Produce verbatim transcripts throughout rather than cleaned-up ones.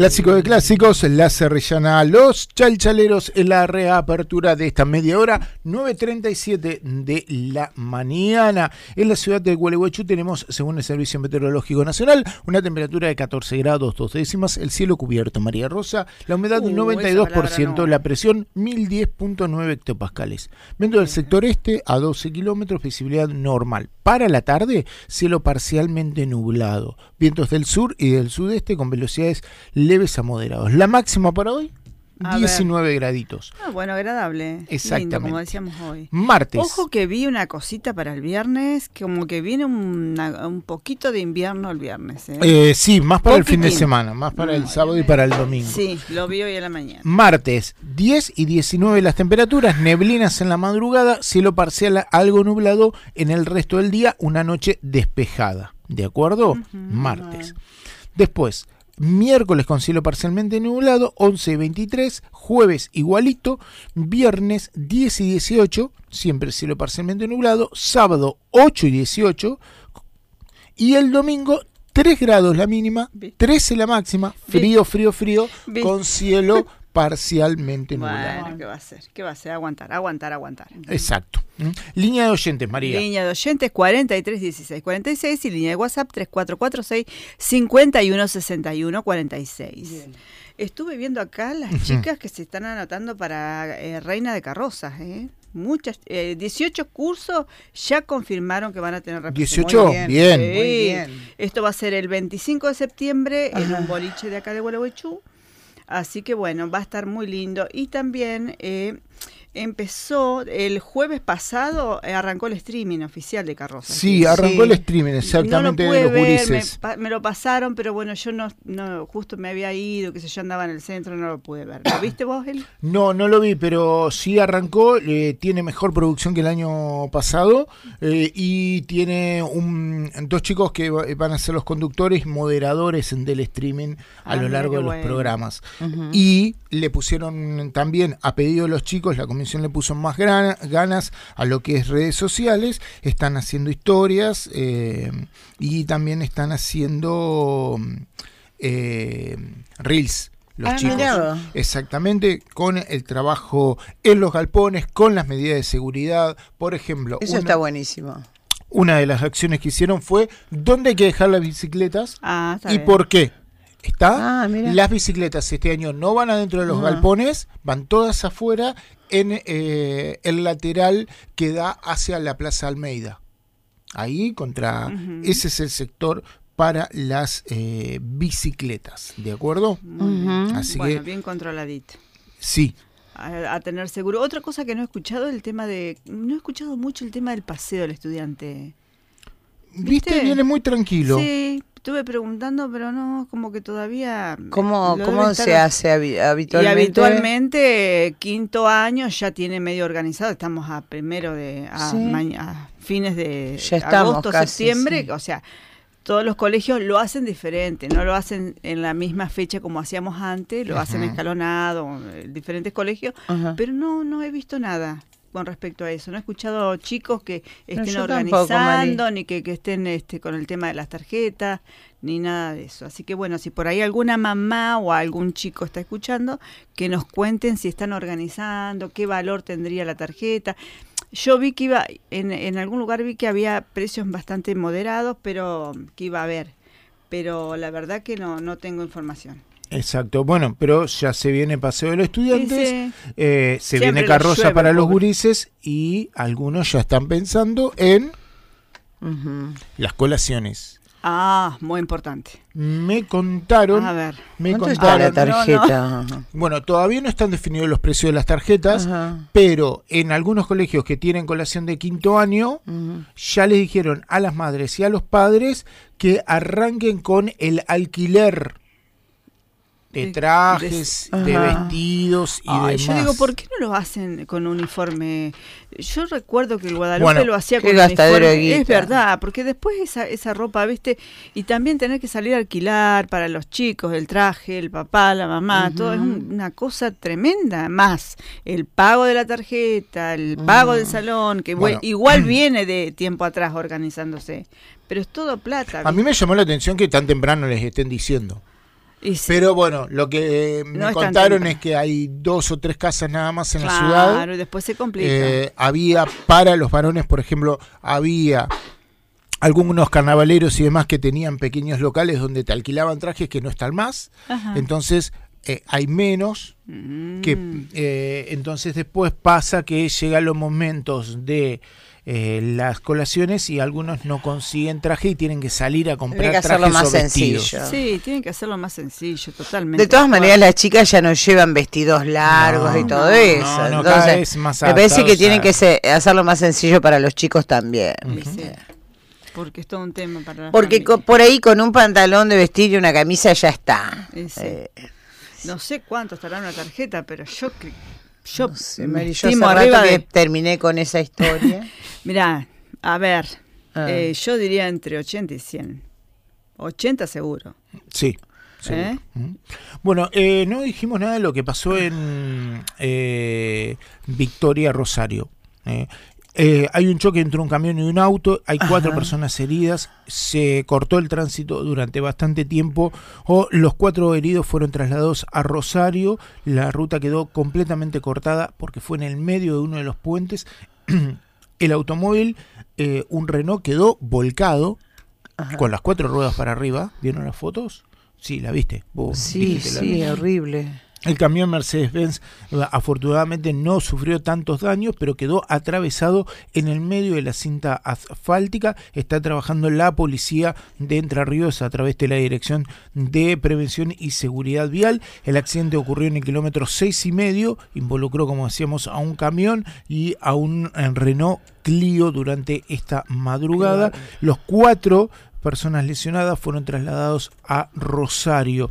Clásico de clásicos, La Serrellana, Los Chalchaleros en la reapertura de esta media hora, nueve treinta y siete de la mañana. En la ciudad de Gualeguaychú tenemos, según el Servicio Meteorológico Nacional, una temperatura de catorce grados dos décimas, el cielo cubierto, María Rosa, la humedad uh, noventa y dos por ciento, no. La presión mil diez punto nueve hectopascales. Viento del sector este a doce kilómetros, visibilidad normal. Para la tarde, cielo parcialmente nublado. Vientos del sur y del sudeste con velocidades leves a moderados. La máxima para hoy, a diecinueve ver. graditos. Ah, bueno, agradable. Exactamente. Lindo, como decíamos hoy. Martes. Ojo que vi una cosita para el viernes, como que viene una, un poquito de invierno el viernes. ¿eh? Eh, sí, más para Poquitín. El fin de semana, más para no, el sábado y para el domingo. Sí, lo vi hoy a la mañana. Martes, diez y diecinueve las temperaturas, neblinas en la madrugada, cielo parcial algo nublado en el resto del día, una noche despejada. ¿De acuerdo? Uh-huh. Martes. Después, miércoles con cielo parcialmente nublado, once y veintitrés, jueves igualito, viernes diez y dieciocho, siempre cielo parcialmente nublado, sábado ocho y dieciocho, y el domingo tres grados la mínima, trece la máxima, frío, frío, frío, ¿Viste? Con cielo parcialmente nublado. Bueno, ¿qué va a hacer? ¿Qué va a hacer? Aguantar, aguantar, aguantar. Exacto. Línea de oyentes, María. Línea de oyentes cuarenta y tres dieciséis cuarenta y seis y línea de WhatsApp tres cuatro cuatro seis cinco uno seis uno cuarenta y seis. Bien. Estuve viendo acá las uh-huh. chicas que se están anotando para eh, Reina de Carrozas, ¿eh? Muchas, eh, dieciocho cursos ya confirmaron que van a tener representación. dieciocho, muy bien, bien. Sí. Muy bien. Esto va a ser el veinticinco de septiembre Ajá. en un boliche de acá de Gualeguaychú. Así que bueno, va a estar muy lindo. Y también eh, empezó el jueves pasado, eh, arrancó el streaming oficial de Carrozas. Sí, arrancó sí. el streaming, exactamente, no lo de los ver, gurises. Me, me lo pasaron, pero bueno, yo no, no, justo me había ido, que sé yo, andaba en el centro, no lo pude ver. ¿Lo viste vos, Eli? No, no lo vi, pero sí arrancó, eh, tiene mejor producción que el año pasado eh, y tiene un, dos chicos que van a ser los conductores, moderadores del streaming a ah, lo largo de los bueno. programas. Uh-huh. Y le pusieron también, a pedido de los chicos, la comisión le puso más gran, ganas a lo que es redes sociales, están haciendo historias eh, y también están haciendo eh, reels. Los ah, chicos, mirado. Exactamente, con el trabajo en los galpones, con las medidas de seguridad, por ejemplo. Eso una, está buenísimo. Una de las acciones que hicieron fue dónde hay que dejar las bicicletas ah, y bien. Por qué. Está, ah, las bicicletas este año no van adentro de los ah. galpones, van todas afuera en eh, el lateral que da hacia la Plaza Almeida. Ahí contra, uh-huh. ese es el sector para las eh, bicicletas, ¿de acuerdo? Uh-huh. Así bueno, que bien controladito. Sí. A, a tener seguro. Otra cosa que no he escuchado, el tema de, no he escuchado mucho el tema del paseo del estudiante. ¿Viste? ¿Viste? Viene muy tranquilo. Sí. Estuve preguntando, pero no, como que todavía... ¿Cómo, ¿cómo se hace habitualmente? Y habitualmente, quinto año ya tiene medio organizado. Estamos a primero de... a, sí. ma- a fines de ya estamos, agosto, casi, septiembre. Sí. O sea, todos los colegios lo hacen diferente. No lo hacen en la misma fecha como hacíamos antes. Lo uh-huh. hacen escalonado, en diferentes colegios. Uh-huh. Pero no, no he visto nada con respecto a eso. No he escuchado chicos que estén no, organizando, tampoco, ni que, que estén este, con el tema de las tarjetas, ni nada de eso. Así que bueno, si por ahí alguna mamá o algún chico está escuchando, que nos cuenten si están organizando, qué valor tendría la tarjeta. Yo vi que iba, en, en algún lugar vi que había precios bastante moderados, pero que iba a haber. Pero la verdad que no, no tengo información. Exacto, bueno, pero ya se viene Paseo de los Estudiantes, sí, sí. Eh, se Siempre viene carroza llueve, para los pobre. gurises y algunos ya están pensando en uh-huh. las colaciones. Ah, muy importante. Me contaron, a ver, me ¿cuánto contaron, está la tarjeta? No, no. Bueno, todavía no están definidos los precios de las tarjetas, uh-huh. pero en algunos colegios que tienen colación de quinto año, uh-huh. ya les dijeron a las madres y a los padres que arranquen con el alquiler de trajes, de, de, de vestidos y Ay, demás. Yo digo, ¿por qué no lo hacen con uniforme? Yo recuerdo que el Guadalupe bueno, lo hacía con uniforme. Es verdad, porque después esa, esa ropa, ¿viste? Y también tener que salir a alquilar para los chicos, el traje, el papá, la mamá, uh-huh. todo es un, una cosa tremenda. Más el pago de la tarjeta, el pago uh-huh. del salón, que bueno. igual viene de tiempo atrás organizándose. Pero es todo plata. ¿viste? A mí me llamó la atención que tan temprano les estén diciendo. Y sí. Pero bueno, lo que me No contaron es que hay dos o tres casas nada más en claro, la ciudad. Claro, y después se complica. Eh, había para los varones, por ejemplo, había algunos carnavaleros y demás que tenían pequeños locales donde te alquilaban trajes que no están más. Ajá. Entonces eh, hay menos. Mm. Que eh, entonces después pasa que llegan los momentos de eh, las colaciones y algunos no consiguen traje y tienen que salir a comprar Tienen que trajes hacerlo más o vestidos. sencillo. Sí, tienen que hacerlo más sencillo, totalmente. De todas maneras, las chicas ya no llevan vestidos largos No, y todo no, eso. no, no, Entonces, cada vez más me parece que adaptados tienen a- que ser- hacerlo más sencillo para los chicos también. Sí, sí. Porque es todo un tema para la Porque familia. co- por ahí con un pantalón de vestir y una camisa ya está. Sí, sí. Eh, No sé cuánto estará una tarjeta, pero yo cre- yo no sé, me Mary, yo estimo hace arriba rato que de... terminé con esa historia. Mirá, a ver, Ah. eh, yo diría entre ochenta y cien. ochenta seguro. Sí. seguro. ¿Eh? Mm. Bueno, eh, no dijimos nada de lo que pasó en eh, Victoria Rosario. Eh, eh, hay un choque entre un camión y un auto, hay cuatro Ajá. personas heridas, se cortó el tránsito durante bastante tiempo, o los cuatro heridos fueron trasladados a Rosario, la ruta quedó completamente cortada porque fue en el medio de uno de los puentes. El automóvil, eh, un Renault, quedó volcado Ajá. con las cuatro ruedas para arriba. ¿Vieron las fotos? Sí, la viste. Vos Sí, dijiste la sí, viste. horrible. El camión Mercedes-Benz afortunadamente no sufrió tantos daños, pero quedó atravesado en el medio de la cinta asfáltica. Está trabajando la policía de Entre Ríos a través de la Dirección de Prevención y Seguridad Vial. El accidente ocurrió en el kilómetro seis y medio, involucró, como decíamos, a un camión y a un eh, Renault Clio durante esta madrugada. Claro. Los cuatro personas lesionadas fueron trasladados a Rosario.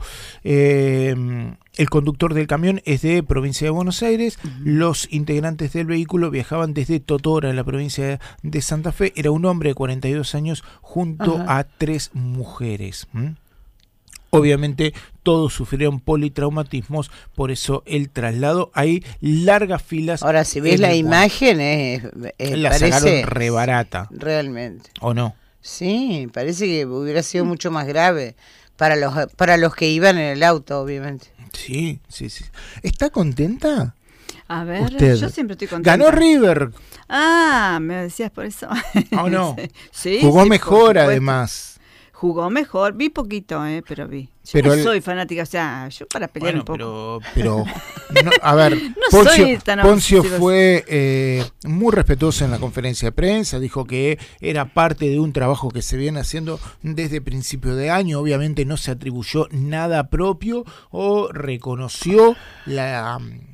Eh, el conductor del camión es de provincia de Buenos Aires. Uh-huh. Los integrantes del vehículo viajaban desde Totora, en la provincia de Santa Fe. Era un hombre de cuarenta y dos años junto uh-huh. a tres mujeres. ¿Mm? Obviamente todos sufrieron politraumatismos, por eso el traslado. Hay largas filas. Ahora, si ves la imagen, es, es, la parece sacaron re barata. Realmente. ¿O no? Sí, parece que hubiera sido mucho más grave para los para los que iban en el auto, obviamente. Sí, sí, sí. ¿Está contenta? A ver, Usted. Yo siempre estoy contenta. Ganó River. Ah, me decías por eso. ¿O no? Sí, Jugó sí, mejor además. Jugó mejor, vi poquito, eh, pero vi. Yo pero no el... soy fanática, o sea, yo para pelear bueno, un poco. Pero, pero no, a ver, no Poncio, soy tan Poncio fue eh, muy respetuoso en la conferencia de prensa, dijo que era parte de un trabajo que se viene haciendo desde principio de año. Obviamente no se atribuyó nada propio o reconoció la,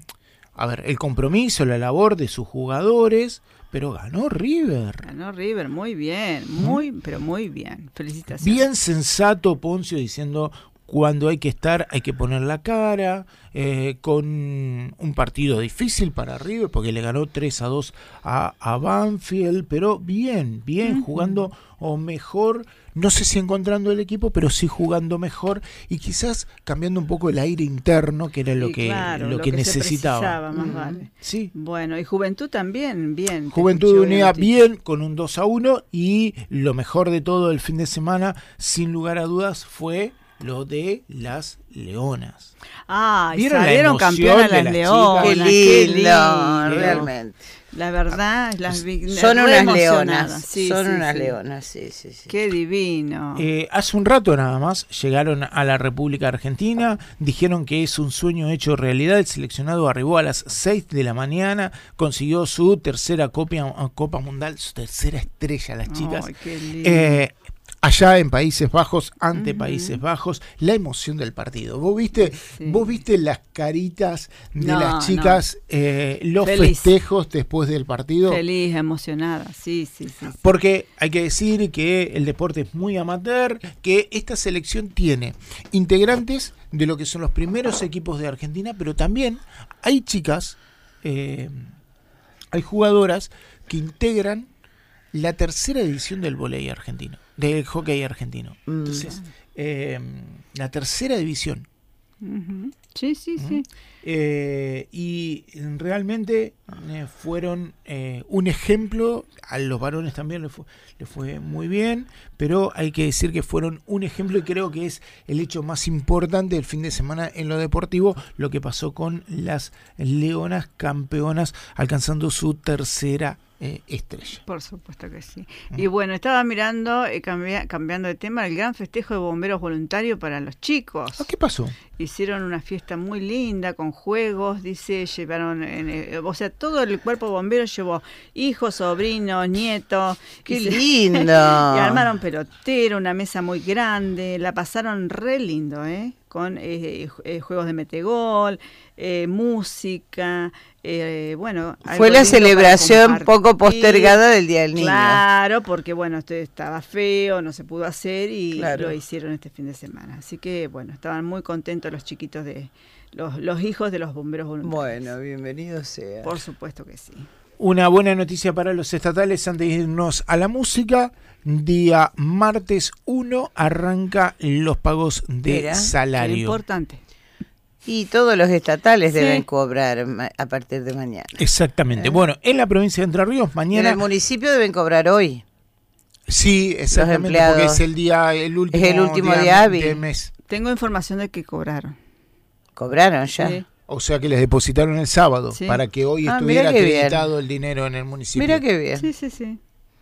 a ver, el compromiso, la labor de sus jugadores. Pero ganó River. Ganó River, muy bien, muy, ¿Mm? pero muy bien. Felicitaciones. Bien sensato Poncio diciendo cuando hay que estar, hay que poner la cara, eh, con un partido difícil para River, porque le ganó tres a dos a, a Banfield, pero bien, bien, uh-huh. jugando o mejor, no sé si encontrando el equipo, pero sí jugando mejor y quizás cambiando un poco el aire interno, que era lo sí, que claro, lo, lo que, que necesitaba. Más uh-huh. vale. Sí. Bueno, y Juventud también, bien. Juventud de Unidad bien, con un dos a uno, y lo mejor de todo el fin de semana, sin lugar a dudas, fue lo de las Leonas. Ah, y ¿Vieron salieron campeonas las, las Leonas? Qué lindo, qué lindo, realmente. La verdad, las son unas leonas, sí, son sí, unas sí. leonas, sí, sí, sí. Qué divino. Eh, hace un rato nada más llegaron a la República Argentina, dijeron que es un sueño hecho realidad. El seleccionado arribó a las seis de la mañana, consiguió su tercera copia, Copa Mundial, su tercera estrella, las chicas. Ay, qué lindo. Eh, allá en Países Bajos, ante uh-huh. Países Bajos, la emoción del partido. ¿Vos viste, sí. vos viste las caritas de no, las chicas, no. eh, los Feliz. festejos después del partido? Feliz, emocionada, sí, sí, sí, sí. Porque hay que decir que el deporte es muy amateur, que esta selección tiene integrantes de lo que son los primeros equipos de Argentina, pero también hay chicas, eh, hay jugadoras que integran la tercera división del vóley argentino, del hockey argentino. Entonces, eh, la tercera división. Uh-huh. Sí, sí, ¿Mm? sí. Eh, y realmente eh, fueron eh, un ejemplo, a los varones también les fue, les fue muy bien, pero hay que decir que fueron un ejemplo y creo que es el hecho más importante del fin de semana en lo deportivo, lo que pasó con las Leonas campeonas alcanzando su tercera Eh, estrella. Por supuesto que sí. Y bueno, estaba mirando, eh, cambia, cambiando de tema, el gran festejo de bomberos voluntarios para los chicos. ¿Qué pasó? Hicieron una fiesta muy linda con juegos, dice, llevaron, en, eh, o sea, todo el cuerpo bombero llevó hijos, sobrinos, nietos. ¡Qué y lindo! Se, y armaron pelotero, una mesa muy grande, la pasaron re lindo, ¿eh? Con eh, eh, juegos de metegol, eh, música, eh, bueno. Fue la celebración poco postergada del Día del Niño. Claro, porque bueno, esto estaba feo, no se pudo hacer y claro. lo hicieron este fin de semana. Así que bueno, estaban muy contentos los chiquitos de los, los hijos de los bomberos voluntarios. Bueno, bienvenido sea. Por supuesto que sí. Una buena noticia para los estatales antes de irnos a la música. Día martes uno arranca los pagos de Mira, salario. Qué importante. Y todos los estatales sí. deben cobrar a partir de mañana. Exactamente. ¿Eh? Bueno, en la provincia de Entre Ríos, mañana... En el municipio deben cobrar hoy. Sí, exactamente, porque es el día, el último, es el último día, día hábil. del mes. Tengo información de que cobraron. ¿Cobraron ya? Sí. O sea que les depositaron el sábado, sí. para que hoy ah, estuviera acreditado bien. el dinero en el municipio. Mira qué bien. Sí, sí, sí.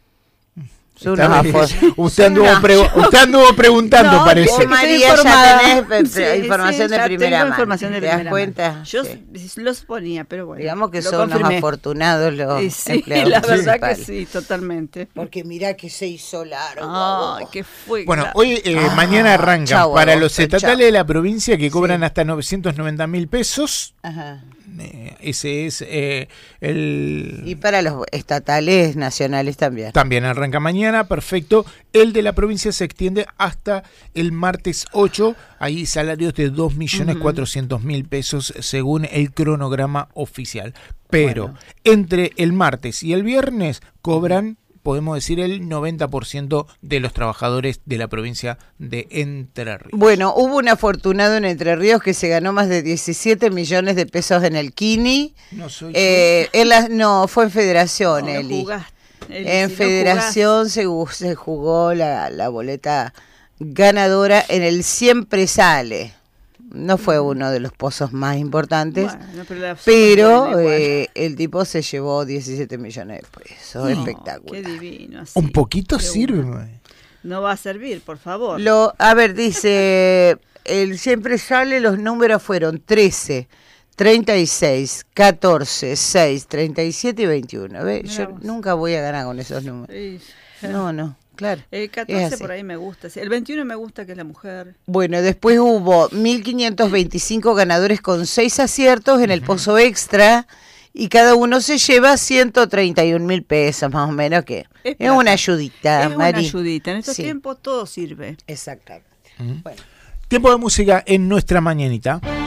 Usted anduvo, pre usted anduvo preguntando, no, parece. María, ya tenés sí, información sí, de ya primera mano. Información de ¿Te das primera cuenta? Mano. Yo sí. lo suponía, pero bueno. Digamos que lo son confirmé. unos afortunados los sí, sí, empleados la verdad municipales. que sí, totalmente. Porque mirá que se hizo largo. Ah, que fue. Bueno, claro. hoy eh, ah, mañana arrancan chau, para agosto, los estatales chau. de la provincia que cobran sí. hasta novecientos noventa mil pesos. Ajá. Eh, ese es eh, el... Y para los estatales nacionales también. También arranca mañana, perfecto. El de la provincia se extiende hasta el martes ocho. Ahí salarios de dos millones cuatrocientos mil pesos según el cronograma oficial. Pero bueno. entre el martes y el viernes cobran, podemos decir, el noventa por ciento de los trabajadores de la provincia de Entre Ríos. Bueno, hubo un afortunado en Entre Ríos que se ganó más de diecisiete millones de pesos en el Kini. No soy eh, en la, no, fue en Federación, no, Eli. Jugaste, Eli. En Si Federación no se, se jugó la, la boleta ganadora en el Siempre Sale. No fue uno de los pozos más importantes, bueno, pero, pero eh, el tipo se llevó diecisiete millones de pesos. No, espectacular. Qué divino. Así, un poquito sirve. Uno. No va a servir, por favor. Lo, a ver, dice, el Siempre Sale, los números fueron trece, treinta y seis, catorce, seis, treinta y siete y veintiuno. ¿Ve? Yo vos. nunca voy a ganar con esos números. Sí. No, no. Claro. El catorce por ahí me gusta. El veintiuno me gusta, que es la mujer. Bueno, después hubo mil quinientos veinticinco ganadores con seis aciertos en el uh-huh. pozo extra y cada uno se lleva ciento treinta y un mil pesos más o menos, que es, es una ayudita, Es Mari. una ayudita. En estos sí. tiempos todo sirve. Exactamente. Uh-huh. Bueno. Tiempo de música en nuestra mañanita.